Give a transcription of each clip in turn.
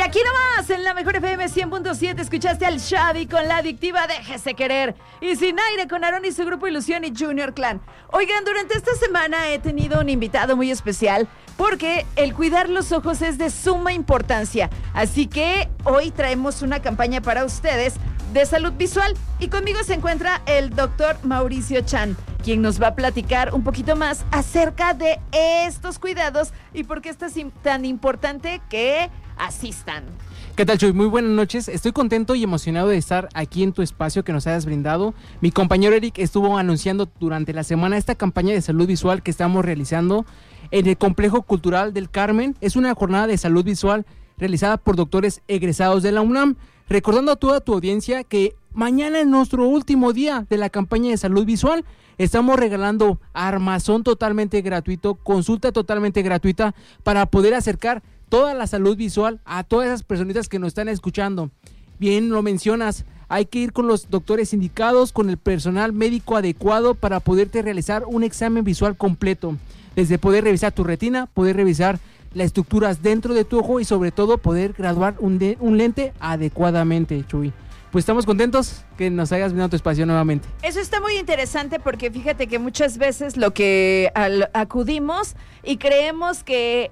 Aquí nomás, en la Mejor FM 100.7, escuchaste al Xavi con La Adictiva, Déjese Querer. Y Sin Aire con Aarón y su grupo Ilusión y Junior Clan. Oigan, durante esta semana he tenido un invitado muy especial porque el cuidar los ojos es de suma importancia. Así que hoy traemos una campaña para ustedes de salud visual. Y conmigo se encuentra el doctor Mauricio Chan, quien nos va a platicar un poquito más acerca de estos cuidados y por qué es tan importante que asistan. ¿Qué tal, Chuy? Muy buenas noches. Estoy contento y emocionado de estar aquí en tu espacio que nos hayas brindado. Mi compañero Eric estuvo anunciando durante la semana esta campaña de salud visual que estamos realizando en el Complejo Cultural del Carmen. Es una jornada de salud visual realizada por doctores egresados de la UNAM. Recordando a toda tu audiencia que mañana es nuestro último día de la campaña de salud visual. Estamos regalando armazón totalmente gratuito, consulta totalmente gratuita para poder acercar toda la salud visual a todas esas personitas que nos están escuchando. Bien lo mencionas, hay que ir con los doctores indicados, con el personal médico adecuado para poderte realizar un examen visual completo. Desde poder revisar tu retina, poder revisar las estructuras dentro de tu ojo y sobre todo poder graduar un lente adecuadamente, Chuy. Pues estamos contentos que nos hayas venido a tu espacio nuevamente. Eso está muy interesante porque fíjate que muchas veces lo que acudimos y creemos que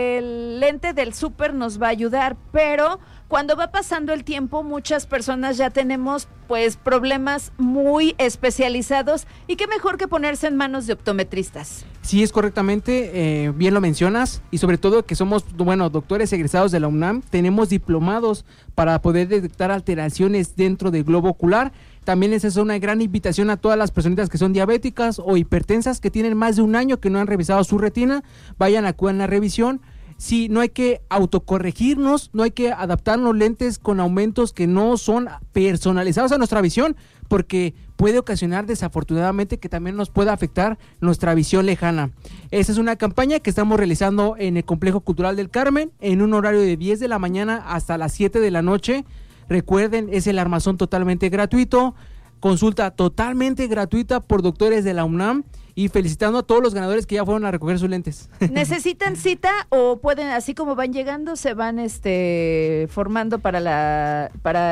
el lente del súper nos va a ayudar, pero cuando va pasando el tiempo muchas personas ya tenemos pues problemas muy especializados y qué mejor que ponerse en manos de optometristas. Sí, es correctamente, bien lo mencionas y sobre todo que somos, doctores egresados de la UNAM, tenemos diplomados para poder detectar alteraciones dentro del globo ocular. También esa es una gran invitación a todas las personitas que son diabéticas o hipertensas que tienen más de un año que no han revisado su retina, acudan a la revisión. Sí, no hay que autocorregirnos, no hay que adaptar los lentes con aumentos que no son personalizados a nuestra visión, porque puede ocasionar desafortunadamente que también nos pueda afectar nuestra visión lejana. Esa es una campaña que estamos realizando en el Complejo Cultural del Carmen, en un horario de 10 de la mañana hasta las 7 de la noche. Recuerden, es el armazón totalmente gratuito, consulta totalmente gratuita por doctores de la UNAM. Y felicitando a todos los ganadores que ya fueron a recoger sus lentes. ¿Necesitan cita o pueden, así como van llegando, se van formando para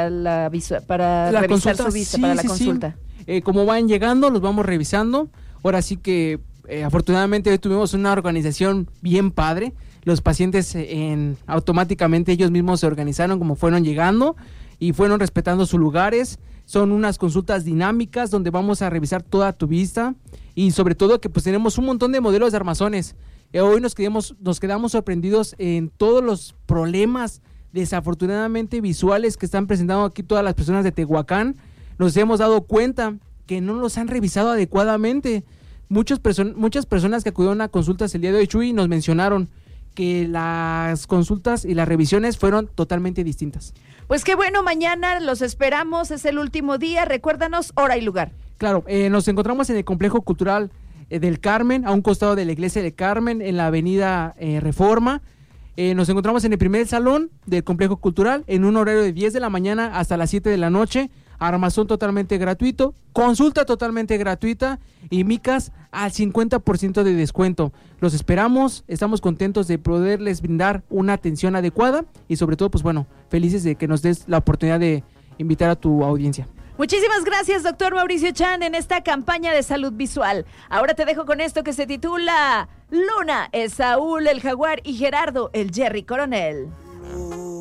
revisar consulta, su vista, sí, para la sí, consulta? Sí. Como van llegando, los vamos revisando. Ahora sí que afortunadamente hoy tuvimos una organización bien padre. Los pacientes automáticamente ellos mismos se organizaron como fueron llegando y fueron respetando sus lugares. Son unas consultas dinámicas donde vamos a revisar toda tu vista y sobre todo que pues tenemos un montón de modelos de armazones. Hoy nos quedamos sorprendidos en todos los problemas desafortunadamente visuales que están presentando aquí todas las personas de Tehuacán. Nos hemos dado cuenta que no los han revisado adecuadamente. Muchas personas que acudieron a consultas el día de hoy, Chuy, nos mencionaron que las consultas y las revisiones fueron totalmente distintas. Pues qué bueno, mañana los esperamos, es el último día, recuérdanos hora y lugar. Claro, nos encontramos en el Complejo Cultural del Carmen, a un costado de la Iglesia de Carmen, en la avenida Reforma. Nos encontramos en el primer salón del Complejo Cultural, en un horario de 10 de la mañana hasta las 7 de la noche, armazón totalmente gratuito, consulta totalmente gratuita y micas al 50% de descuento. Los esperamos, estamos contentos de poderles brindar una atención adecuada y sobre todo, felices de que nos des la oportunidad de invitar a tu audiencia. Muchísimas gracias, doctor Mauricio Chan, en esta campaña de salud visual. Ahora te dejo con esto que se titula Luna, es Saúl el Jaguar y Gerardo el Jerry Coronel.